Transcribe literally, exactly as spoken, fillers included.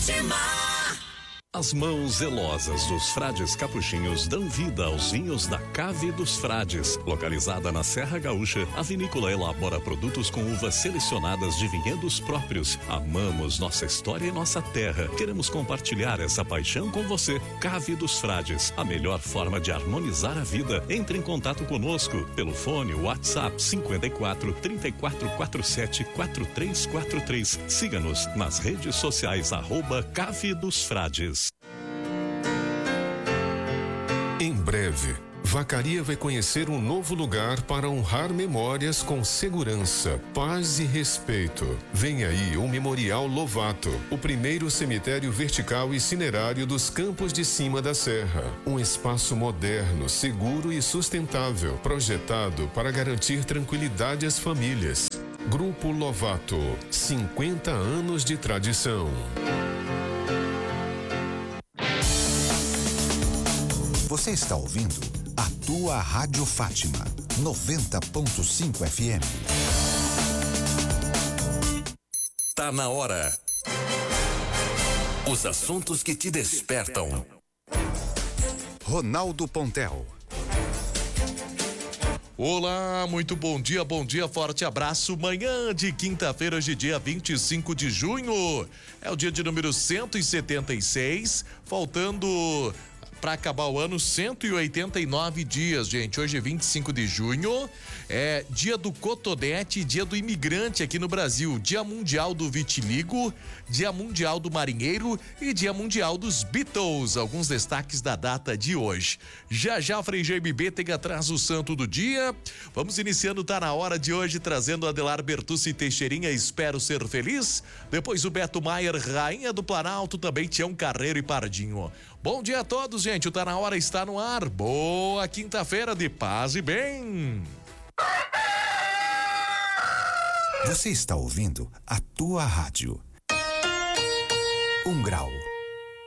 Fátima. As mãos zelosas dos frades capuchinhos dão vida aos vinhos da Cave dos Frades. Localizada na Serra Gaúcha, a vinícola elabora produtos com uvas selecionadas de vinhedos próprios. Amamos nossa história e nossa terra. Queremos compartilhar essa paixão com você. Cave dos Frades, a melhor forma de harmonizar a vida. Entre em contato conosco pelo fone WhatsApp cinquenta e quatro, trinta e quatro, quarenta e sete, quarenta e três quarenta e três. Siga-nos nas redes sociais arroba Cave dos Frades. Em breve, Vacaria vai conhecer um novo lugar para honrar memórias com segurança, paz e respeito. Vem aí o Memorial Lovato, o primeiro cemitério vertical e cinerário dos Campos de Cima da Serra. Um espaço moderno, seguro e sustentável, projetado para garantir tranquilidade às famílias. Grupo Lovato, cinquenta anos de tradição. Você está ouvindo a tua Rádio Fátima, noventa ponto cinco F M. Tá na hora. Os assuntos que te despertam. Ronaldo Pontel. Olá, muito bom dia, bom dia, forte abraço. Manhã de quinta-feira, hoje dia vinte e cinco de junho. É o dia de número cento e setenta e seis, faltando para acabar o ano cento e oitenta e nove dias, gente. Hoje é vinte e cinco de junho, é dia do cotonete, dia do imigrante aqui no Brasil, dia mundial do vitiligo, dia mundial do marinheiro e dia mundial dos Beatles. Alguns destaques da data de hoje. Já já o Frei G M B tem atraso santo do dia. Vamos iniciando, tá na hora de hoje, trazendo Adelar Bertucci e Teixeirinha, Espero Ser Feliz. Depois o Beto Maier, Rainha do Planalto, também Tião Carreiro e Pardinho. Bom dia a todos, gente. O Tá na Hora está no ar. Boa quinta-feira de paz e bem. Você está ouvindo a tua rádio. Um grau.